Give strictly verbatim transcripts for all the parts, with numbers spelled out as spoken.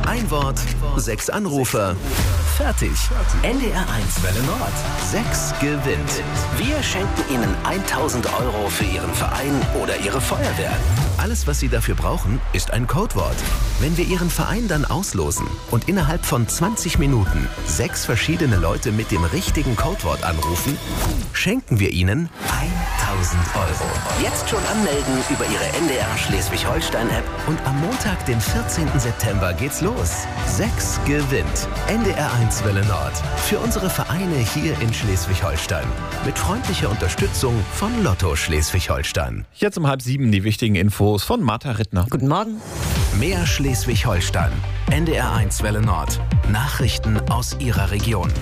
Ein Wort, sechs Anrufer. Fertig. N D R eins Welle Nord. Sechs gewinnt. Wir schenken Ihnen tausend Euro für Ihren Verein oder Ihre Feuerwehr. Alles, was Sie dafür brauchen, ist ein Codewort. Wenn wir Ihren Verein dann auslosen und innerhalb von zwanzig Minuten sechs verschiedene Leute mit dem richtigen Codewort anrufen, schenken wir Ihnen tausend Euro. Jetzt schon anmelden über Ihre N D R Schleswig-Holstein-App und am Montag, den vierzehnten September, geht's los. Sechs gewinnt. N D R eins Welle Nord. Für unsere Vereine hier in Schleswig-Holstein. Mit freundlicher Unterstützung von Lotto Schleswig-Holstein. Jetzt um halb sieben die wichtigen Infos von Martha Rittner. Guten Morgen. Mehr Schleswig-Holstein. N D R eins Welle Nord. Nachrichten aus Ihrer Region.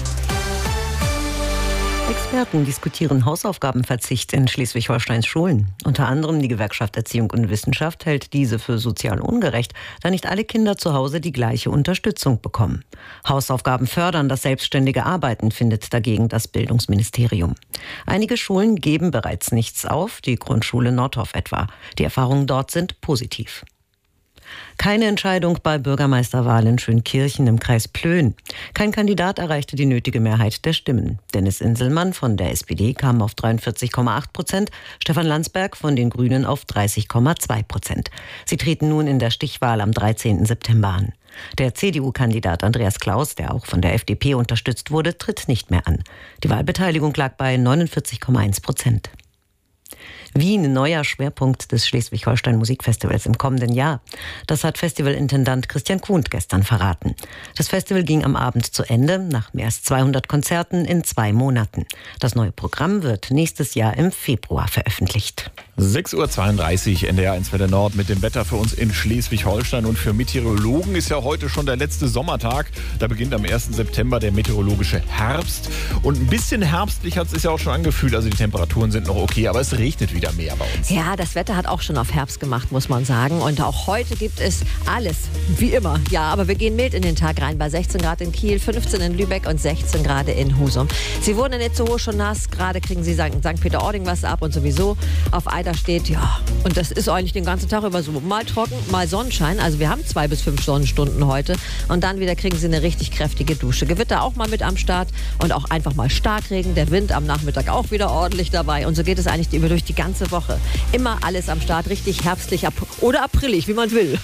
Experten diskutieren Hausaufgabenverzicht in Schleswig-Holsteins Schulen. Unter anderem die Gewerkschaft Erziehung und Wissenschaft hält diese für sozial ungerecht, da nicht alle Kinder zu Hause die gleiche Unterstützung bekommen. Hausaufgaben fördern das selbstständige Arbeiten, findet dagegen das Bildungsministerium. Einige Schulen geben bereits nichts auf, die Grundschule Nordhoff etwa. Die Erfahrungen dort sind positiv. Keine Entscheidung bei Bürgermeisterwahl in Schönkirchen im Kreis Plön. Kein Kandidat erreichte die nötige Mehrheit der Stimmen. Dennis Inselmann von der S P D kam auf dreiundvierzig Komma acht Prozent, Stefan Landsberg von den Grünen auf dreißig Komma zwei Prozent. Sie treten nun in der Stichwahl am dreizehnten September an. Der C D U-Kandidat Andreas Klaus, der auch von der F D P unterstützt wurde, tritt nicht mehr an. Die Wahlbeteiligung lag bei neunundvierzig Komma eins Prozent. Wien, neuer Schwerpunkt des Schleswig-Holstein Musikfestivals im kommenden Jahr. Das hat Festivalintendant Christian Kuhnt gestern verraten. Das Festival ging am Abend zu Ende, nach mehr als zweihundert Konzerten in zwei Monaten. Das neue Programm wird nächstes Jahr im Februar veröffentlicht. sechs Uhr zweiunddreißig, N D R eins Welle Nord mit dem Wetter für uns in Schleswig-Holstein. Und für Meteorologen ist ja heute schon der letzte Sommertag. Da beginnt am ersten September der meteorologische Herbst. Und ein bisschen herbstlich hat es sich ja auch schon angefühlt. Also die Temperaturen sind noch okay, aber es regnet wieder mehr bei uns. Ja, das Wetter hat auch schon auf Herbst gemacht, muss man sagen. Und auch heute gibt es alles, wie immer. Ja, aber wir gehen mild in den Tag rein. Bei sechzehn Grad in Kiel, fünfzehn in Lübeck und sechzehn Grad in Husum. Sie wurden in Itzehoe schon nass. Gerade kriegen Sie Sankt Peter-Ording was ab und sowieso auf Eider steht, ja, und das ist eigentlich den ganzen Tag über so. Mal trocken, mal Sonnenschein. Also wir haben zwei bis fünf Sonnenstunden heute. Und dann wieder kriegen Sie eine richtig kräftige Dusche. Gewitter auch mal mit am Start und auch einfach mal Starkregen. Der Wind am Nachmittag auch wieder ordentlich dabei. Und so geht es eigentlich über durch die ganze Woche. Immer alles am Start, richtig herbstlich oder aprillig, wie man will.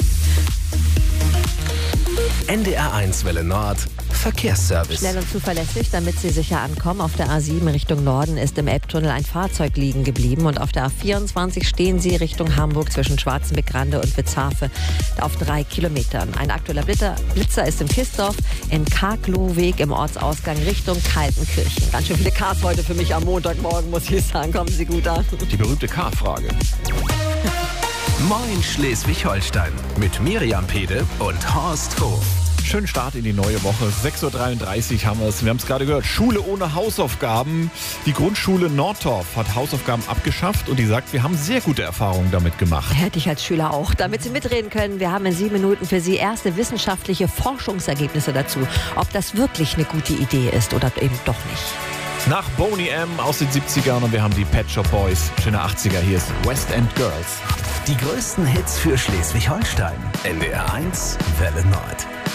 N D R eins Welle Nord. Verkehrsservice. Schnell und zuverlässig, damit Sie sicher ankommen. Auf der A sieben Richtung Norden ist im Elbtunnel ein Fahrzeug liegen geblieben. Und auf der A vierundzwanzig stehen Sie Richtung Hamburg zwischen Schwarzenbeck-Grande und Witzhafe auf drei Kilometern. Ein aktueller Blitzer, Blitzer ist im Kissdorf, im Karklowweg im Ortsausgang Richtung Kaltenkirchen. Ganz schön viele Cars heute für mich am Montagmorgen, muss ich sagen. Kommen Sie gut an. Die berühmte K-Frage. Moin Schleswig-Holstein mit Miriam Pede und Horst Hof. Schönen Start in die neue Woche. sechs Uhr dreiunddreißig haben wir es. Wir haben es gerade gehört. Schule ohne Hausaufgaben. Die Grundschule Nordhoff hat Hausaufgaben abgeschafft und die sagt, wir haben sehr gute Erfahrungen damit gemacht. Hätte ich als Schüler auch. Damit Sie mitreden können, wir haben in sieben Minuten für Sie erste wissenschaftliche Forschungsergebnisse dazu. Ob das wirklich eine gute Idee ist oder eben doch nicht. Nach Boney M. aus den siebzigern und wir haben die Pet Shop Boys. Schöne achtziger, hier ist West End Girls. Die größten Hits für Schleswig-Holstein. N D R eins Welle Nord.